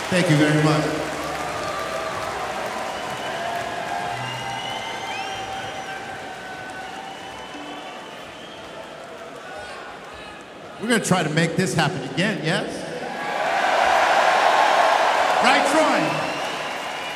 Thank you very much. We're going to try to make this happen again, yes?